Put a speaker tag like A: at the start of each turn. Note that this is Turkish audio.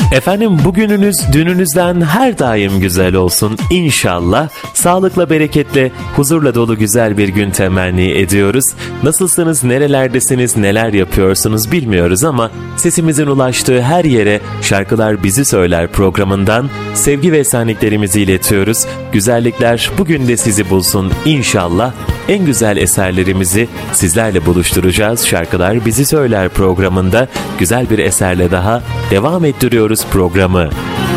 A: Efendim bugününüz dününüzden her daim güzel olsun inşallah. Sağlıkla, bereketle, huzurla dolu güzel bir gün temenni ediyoruz. Nasılsınız, nerelerdesiniz, neler yapıyorsunuz bilmiyoruz ama sesimizin ulaştığı her yere Şarkılar Bizi Söyler programından sevgi ve esenliklerimizi iletiyoruz. Güzellikler bugün de sizi bulsun inşallah. En güzel eserlerimizi sizlerle buluşturacağız. Şarkılar Bizi Söyler programında güzel bir eserle daha devam ettiriyoruz programı.